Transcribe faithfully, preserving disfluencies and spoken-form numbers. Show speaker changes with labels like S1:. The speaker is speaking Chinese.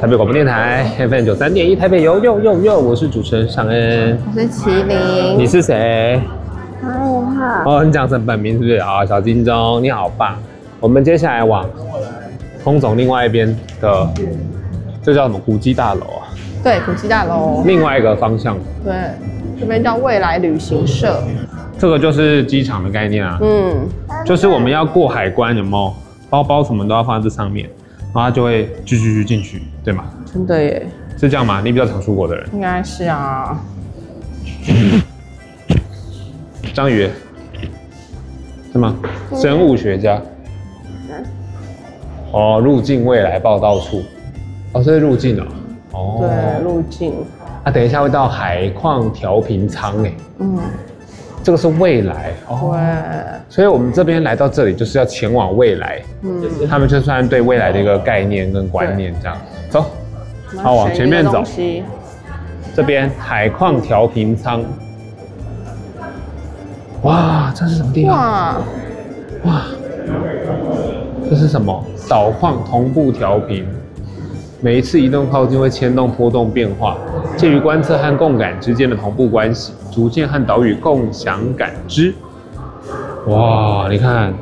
S1: 台北广播电台 F M 九三点一，台北有有有有，我是主持人尚恩，
S2: 我是麒麟。
S1: 你是谁？
S2: 嗨，我好。
S1: 哦，你讲成本名是不是啊？小金钟，你好棒。我们接下来往空总另外一边的，这叫什么？古迹大楼啊？
S2: 对，古迹大楼。
S1: 另外一个方向。
S2: 对，这边叫未来旅行社。
S1: 这个就是机场的概念啊。
S2: 嗯，
S1: 就是我们要过海关，有没有？包包什么都要放在这上面，然后它就会继续进去，对吗？
S2: 真的耶。
S1: 是这样吗？你比较常出国的人。
S2: 应该是啊。
S1: 章鱼是吗？生物学家。哦，入境未来报道处。哦，这是入境哦。哦。
S2: 对，入境。
S1: 啊，等一下会到海况调频舱哎。
S2: 嗯。
S1: 这个是未来哦。
S2: 对。
S1: 所以我们这边来到这里就是要前往未来。嗯。他们就算对未来的一个概念跟观念这样。走。好，往前面走。这边海况调频舱。哇，这是什么地方？哇，哇，这是什么？导况同步调频，每一次移动靠近会牵动波动变化，介于观测和共感之间的同步关系，逐渐和岛屿共享感知。哇，你看。